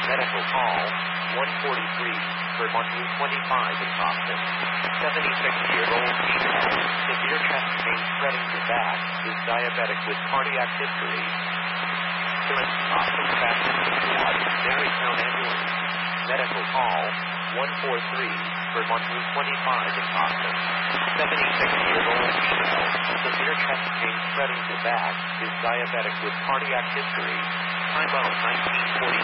Medical call 143, Vermont Route 25 in Boston. 76-year-old female, severe chest pain spreading to back, is diabetic with cardiac history. Current Boston Baptist Squad, Marytown Ambulance. Medical call 143, Vermont Route 25 in Boston. 76-year-old female, severe chest pain spreading to back, is diabetic with cardiac history. Time out 1940.